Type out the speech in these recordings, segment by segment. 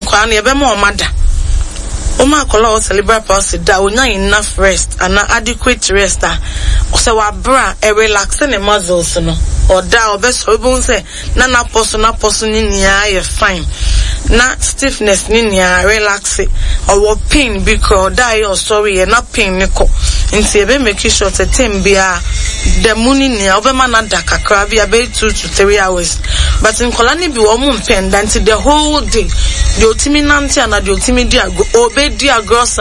kwa na ebe ma omada Oma kola cerebral palsy da onya enough rest and adequate rest ose wa bra relax the muscles no or da obeso ebun say na poso ni nia ye fine na stiffness ni nia relax or pain because die or sorry na pain niko nti ebe make sure say tem bia the money nia obema na da kakra bia be 2 to 3 hours but in kola ni bi wo mu pendant the whole day the ultiminanti and the ultimidi obe dia gross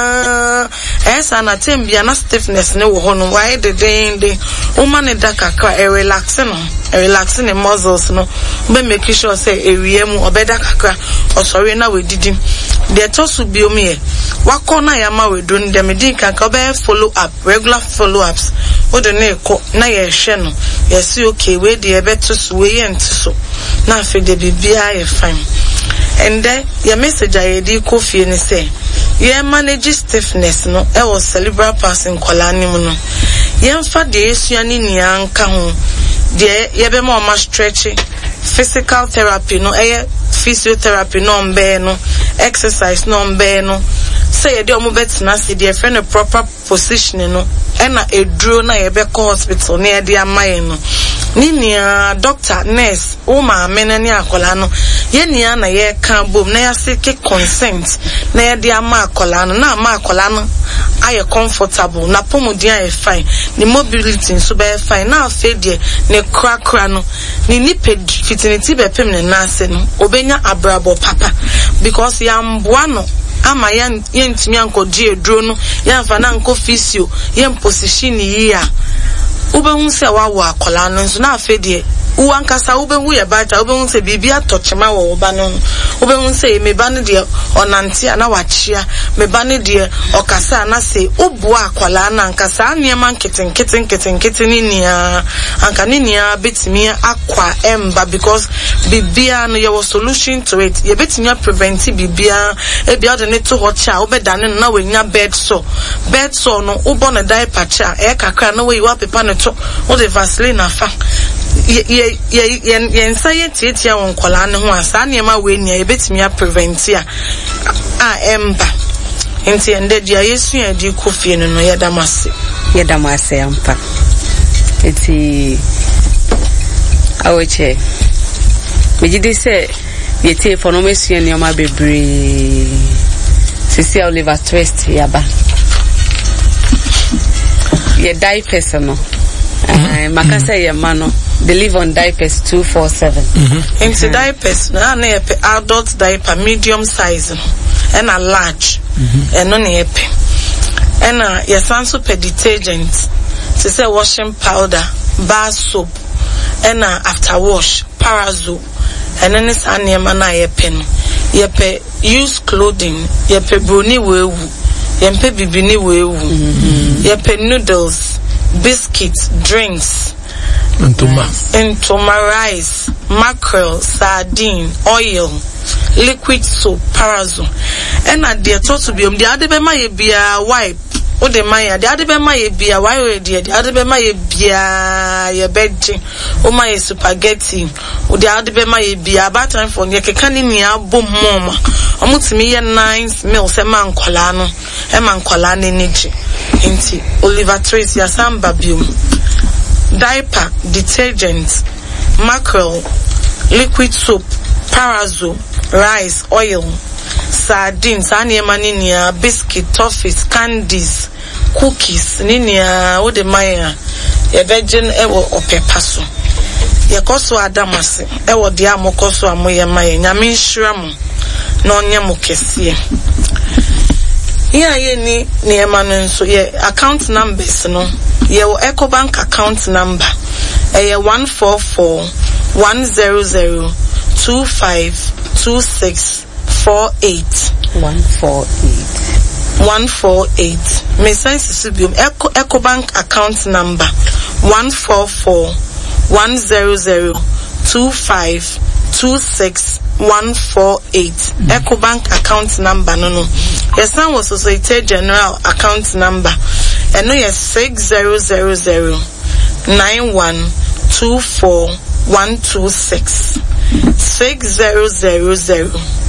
esa na tem bia na stiffness ne wo hono why the day woman ne da kakra relaxing the muscles no be make sure say ewie mu obeda kakra osori na we didi the tosu bi omi e wakona ya ma we do ndem din kakra obe follow up regular follow ups o de na eko na ye hwe no yes okay we de ebe tosu we ye ntiso na afi de bibia ye fine and then your message I did coffee and say you manage stiffness no e was cerebral palsy nkola ni mu no ye mfa de esuani ni anka ho de ye be ma stretching physical therapy no physiotherapy no mbe no exercise no mbe no say ye de omo betina se de friend a proper position no e na eduro na ye be call hospital na ye de amaye no ninia doctor nurse o ma amena ni akola no ye nia na ye kan bom na ya seek consent na ye de ama akola no na ama akola no aye comfortable na pomodin aye fine ni mobility nso be fine na afa de ne krakra no ni niped fitinity be pem ne na ase no obenya abrabo papa because ya mboa no ama ya ntimi ankodie eduro no ya mfa na nko physio ya position yi a ube hunse wawo akola no nso na afedie uwankasa ube hu ye baja ube hunse bibia tochema wo oba no ube hunse meba no de onantia na wachia meba no de okasa na se obua akola na nkasa aniema nketen ni nia anka ni nia betimi akwa emba because bibia no your solution to it ye betimi prevent bibia e bia de ne to hocha obeda ne na wenya bed sore no ubo na diaper cha e kakra na we wa pepa no to o de Vaseline afa ye nsaye tietia won kola ne ho asa na ma we nia e betimi prevent emba enti ende dia yesu ya di kofie no no yedamase ampa eti awoche mejide se yete for no mesu ya nioma bebre sisi Oliver Twist yaba ye diapers no makasa ye mano they live on diapers 247 into diapers na adult diaper medium size and a large and on epe and yes also per detergent to say washing powder bar soap and after wash Parazole and then it's anema na yepe no yepe use clothing yepe bruni wewu yepe bibini wewu yepe noodles biscuits drinks Entoma rice mackerel sardine oil liquid soap Parazole and at the to be the other be my bia wipe o de maya the other be my bia why we the other be my bia your bedging o my spaghetti o the other be my bia about time for ye keka ni nia bom mama omutimi ye 9 meals e man kwala no e man kwala ne niji enti Oliver Twist ya samba biom diaper detergent mackerel liquid soap Parazole rice oil sardines aniema ninia biscuit toffees candies cookies ninia o de maya ye virgin ewo opepaso ye koso adamase ewo de amokoso amoye maya nyame nhira mo na onye mo kese ye ni niema no nso ye account numbers no ye Ecobank account number 14410252648 148 me sense subium Ecobank account number 14410252648 Ecobank account number no yes now was Societe General account number and no yes 600091241261 6000